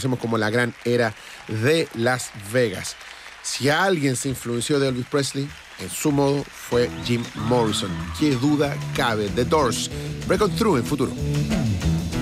conocemos como la gran era de Las Vegas. Si alguien se influenció de Elvis Presley, en su modo, fue Jim Morrison. ¿Qué duda cabe? The Doors, Break On Through en futuro.